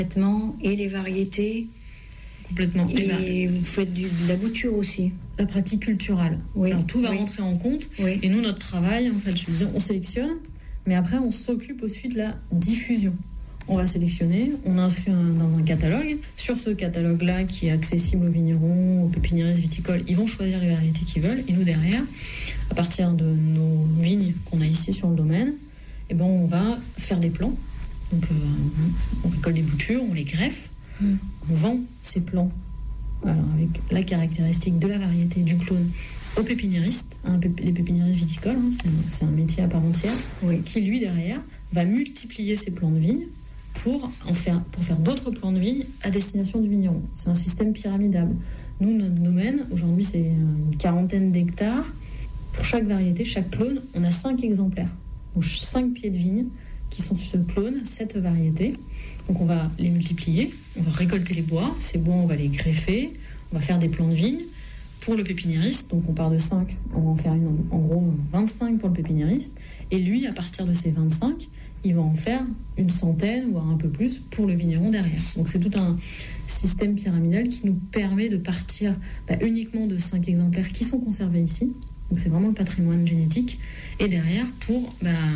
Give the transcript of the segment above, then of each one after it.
Et les variétés. Complètement. Et vous faites de la bouture aussi. La pratique culturelle. Oui. Alors, tout va rentrer en compte. Oui. Et nous, notre travail, en fait, je disais, on sélectionne, mais après, on s'occupe aussi de la diffusion. On va sélectionner, on inscrit dans un catalogue. Sur ce catalogue-là, qui est accessible aux vignerons, aux pépiniéristes viticoles, ils vont choisir les variétés qu'ils veulent. Et nous, derrière, à partir de nos vignes qu'on a ici sur le domaine, eh ben, on va faire des plants. Donc, on récolte des boutures, on les greffe, on vend ces plants. Alors, avec la caractéristique de la variété du clone aux pépiniéristes, les pépiniéristes viticoles, c'est un métier à part entière, qui lui derrière va multiplier ces plants de vigne pour faire d'autres plants de vigne à destination du vigneron. C'est un système pyramidal. Nous, notre domaine, aujourd'hui, c'est une 40aine d'hectares. Pour chaque variété, chaque clone, on a 5 exemplaires. Donc 5 pieds de vigne qui sont sur ce clone, cette variété. Donc on va les multiplier, on va récolter les bois, ces bois on va les greffer, on va faire des plants de vigne pour le pépiniériste. Donc on part de 5, on va en faire en gros 25 pour le pépiniériste. Et lui, à partir de ces 25, il va en faire une centaine, voire un peu plus, pour le vigneron derrière. Donc c'est tout un système pyramidal qui nous permet de partir uniquement de 5 exemplaires qui sont conservés ici. Donc c'est vraiment le patrimoine génétique. Et derrière, pour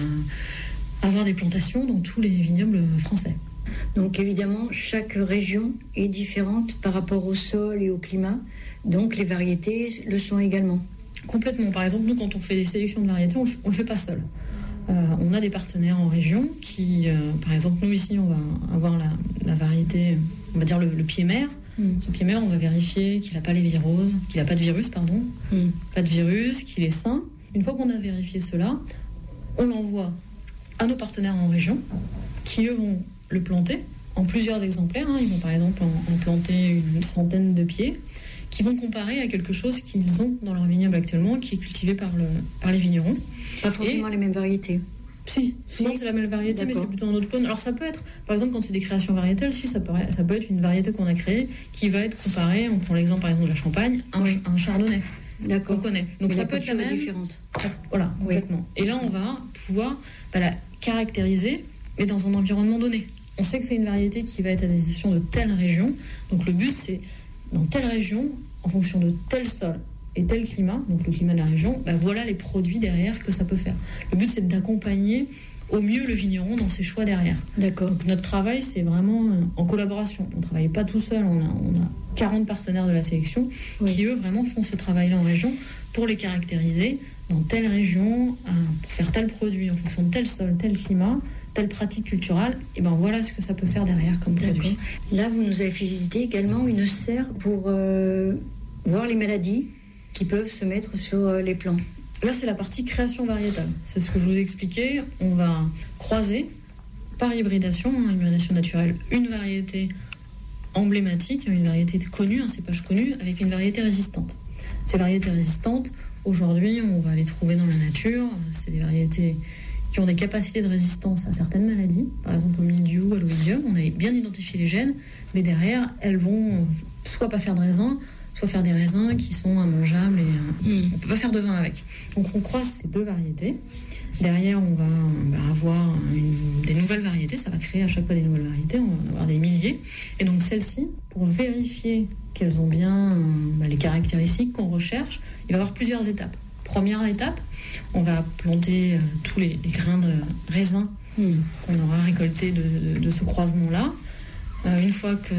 avoir des plantations dans tous les vignobles français. Donc évidemment, chaque région est différente par rapport au sol et au climat. Donc les variétés le sont également. Complètement. Par exemple, nous, quand on fait des sélections de variétés, on ne le fait pas seul. On a des partenaires en région qui, par exemple, nous ici, on va avoir la variété, on va dire le pied mère. Ce pied mère, on va vérifier qu'il n'a pas les viroses, qu'il n'a pas de virus, pas de virus, qu'il est sain. Une fois qu'on a vérifié cela, on l'envoie à nos partenaires en région qui, eux, vont le planter en plusieurs exemplaires. Ils vont, par exemple, en planter une centaine de pieds qui vont comparer à quelque chose qu'ils ont dans leur vignoble actuellement, qui est cultivé par les vignerons. Pas forcément les mêmes variétés. Si, souvent c'est la même variété, d'accord, mais c'est plutôt un autre clone. Alors ça peut être, par exemple, quand c'est des créations variétales, ça peut être une variété qu'on a créée qui va être comparée, on prend l'exemple par exemple de la Champagne, un chardonnay. D'accord. Qu'on connaît. Donc mais ça peut être la même. Différente. Voilà, complètement. Et là, on va pouvoir la caractériser, mais dans un environnement donné. On sait que c'est une variété qui va être à destination de telle région. Donc le but, c'est dans telle région, en fonction de tel sol et tel climat, donc le climat de la région, voilà les produits derrière que ça peut faire. Le but, c'est d'accompagner au mieux le vigneron dans ses choix derrière. D'accord. Donc notre travail, c'est vraiment en collaboration. On ne travaille pas tout seul, on a 40 partenaires de la sélection qui, eux, vraiment font ce travail-là en région pour les caractériser dans telle région, pour faire tel produit en fonction de tel sol, tel climat, telle pratique culturelle, et voilà ce que ça peut faire derrière comme produit. Là, vous nous avez fait visiter également une serre pour voir les maladies qui peuvent se mettre sur les plants. Là, c'est la partie création variétale. C'est ce que je vous expliquais. On va croiser par hybridation naturelle, une variété emblématique, une variété connue, un cépage connu, avec une variété résistante. Ces variétés résistantes, aujourd'hui, on va les trouver dans la nature. C'est des variétés qui ont des capacités de résistance à certaines maladies, par exemple au mildiou, à l'oïdium. On a bien identifié les gènes, mais derrière, elles vont soit pas faire de raisin, soit faire des raisins qui sont immangeables et on ne peut pas faire de vin avec. Donc on croise ces deux variétés. Derrière, on va avoir des nouvelles variétés. Ça va créer à chaque fois des nouvelles variétés. On va avoir des milliers. Et donc celles-ci, pour vérifier qu'elles ont bien les caractéristiques qu'on recherche, il va y avoir plusieurs étapes. Première étape, on va planter tous les grains de raisin qu'on aura récoltés de ce croisement-là. Une fois que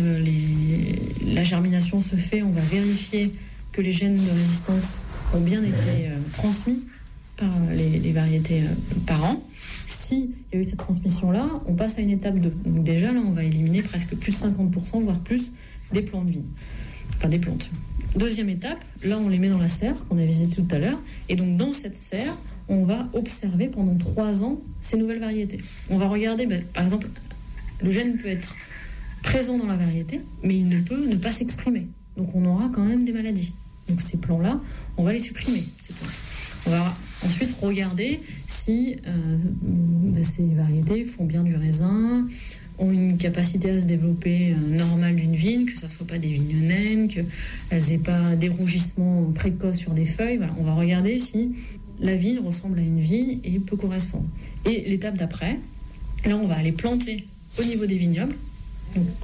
la germination se fait, on va vérifier que les gènes de résistance ont bien été transmis par les variétés parents. S'il y a eu cette transmission-là, on passe à une étape 2. Donc déjà, là, on va éliminer presque plus de 50%, voire plus, des plants de vigne. Enfin, des plantes. Deuxième étape, là, on les met dans la serre qu'on a visitée tout à l'heure. Et donc, dans cette serre, on va observer pendant 3 ans ces nouvelles variétés. On va regarder, par exemple, le gène peut être présent dans la variété, mais il ne peut ne pas s'exprimer. Donc on aura quand même des maladies. Donc ces plants-là, on va les supprimer, ces plants. On va ensuite regarder si ces variétés font bien du raisin, ont une capacité à se développer normale d'une vigne, que ça ne soit pas des vignes naines, qu'elles n'aient pas des rougissements précoces sur des feuilles. Voilà. On va regarder si la vigne ressemble à une vigne et peut correspondre. Et l'étape d'après, là on va aller planter au niveau des vignobles Donc,